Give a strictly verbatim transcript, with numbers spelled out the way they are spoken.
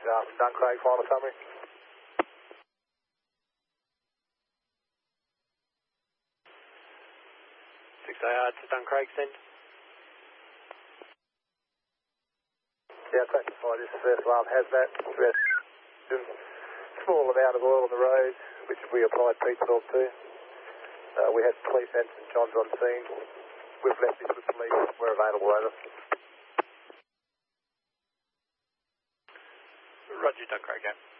uh, from Duncraig, final summary. six A R to Duncraig, send. Yeah, classified this first alarm has that. Small amount of oil on the road, which we applied peat salt to. Uh, we had police and St John's on scene. We've left this with police. We're available, over. Roger, Duncraig, yeah.